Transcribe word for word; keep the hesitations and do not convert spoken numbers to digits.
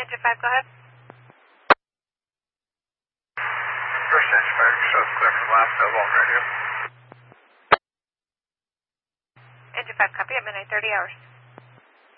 Engine five, go ahead. First engine five, shows clear from last level on radio. Engine five, copy at midnight, thirty hours.